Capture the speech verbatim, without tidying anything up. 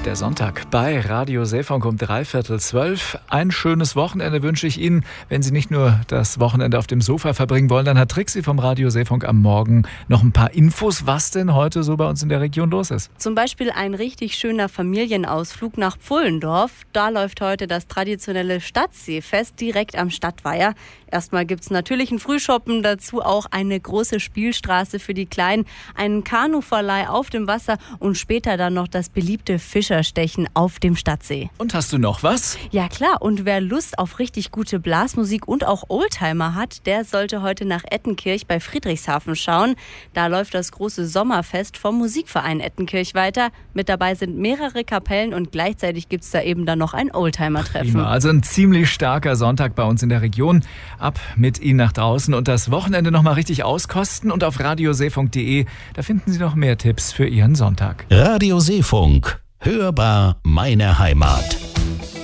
Der Sonntag bei Radio Seefunk um dreiviertel zwölf. Ein schönes Wochenende wünsche ich Ihnen. Wenn Sie nicht nur das Wochenende auf dem Sofa verbringen wollen, dann hat Trixi vom Radio Seefunk am Morgen noch ein paar Infos, was denn heute so bei uns in der Region los ist. Zum Beispiel ein richtig schöner Familienausflug nach Pfullendorf. Da läuft heute das traditionelle Stadtseefest direkt am Stadtweiher. Erstmal gibt es natürlich ein Frühschoppen, dazu auch eine große Spielstraße für die Kleinen, einen Kanuverleih auf dem Wasser und später dann noch das beliebte Fischerstechen auf dem Stadtsee. Und hast du noch was? Ja klar, und wer Lust auf richtig gute Blasmusik und auch Oldtimer hat, der sollte heute nach Ettenkirch bei Friedrichshafen schauen. Da läuft das große Sommerfest vom Musikverein Ettenkirch weiter. Mit dabei sind mehrere Kapellen und gleichzeitig gibt es da eben dann noch ein Oldtimer-Treffen. Prima, also ein ziemlich starker Sonntag bei uns in der Region. Ab mit Ihnen nach draußen und das Wochenende nochmal richtig auskosten. Und auf radioseefunk punkt de, da finden Sie noch mehr Tipps für Ihren Sonntag. Radio Seefunk. Hörbar meine Heimat.